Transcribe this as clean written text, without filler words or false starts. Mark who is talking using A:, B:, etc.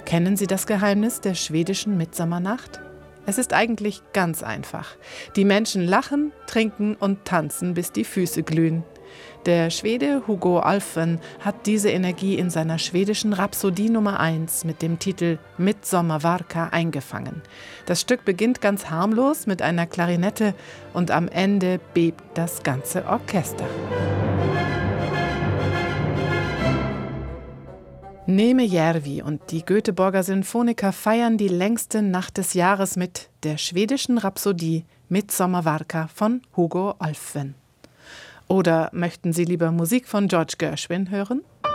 A: Kennen Sie das Geheimnis der schwedischen Mitsommernacht? Es ist eigentlich ganz einfach. Die Menschen lachen, trinken und tanzen, bis die Füße glühen. Der Schwede Hugo Alfven hat diese Energie in seiner schwedischen Rhapsodie Nummer 1 mit dem Titel Midsommar eingefangen. Das Stück beginnt ganz harmlos mit einer Klarinette und am Ende bebt das ganze Orchester. Neeme Järvi und die Göteborger Sinfoniker feiern die längste Nacht des Jahres mit der schwedischen Rhapsodie Midsommar von Hugo Alfven. Oder möchten Sie lieber Musik von George Gershwin hören?